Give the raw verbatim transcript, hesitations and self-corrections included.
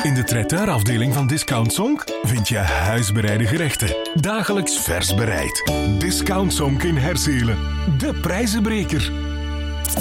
In de traiteurafdeling van Discount Sonk vind je huisbereide gerechten. Dagelijks vers bereid. Discount Sonk in Herzelen. De prijzenbreker.